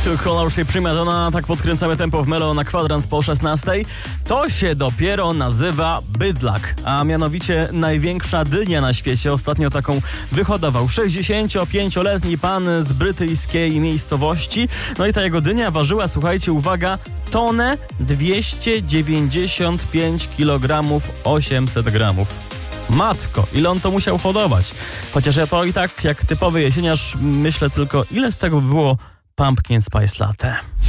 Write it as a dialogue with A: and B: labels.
A: Two Colors i Prima Donna. Tak podkręcamy tempo w Melo na kwadrans po 16. To się dopiero nazywa bydlak, a mianowicie największa dynia na świecie. Ostatnio taką wyhodował 65-letni pan z brytyjskiej miejscowości. No i ta jego dynia ważyła, słuchajcie, uwaga, tonę 295 kg 800 gramów. Matko, ile on to musiał hodować? Chociaż ja to i tak, jak typowy jesieniarz, myślę tylko, ile z tego by było Pumpkin Spice Latte.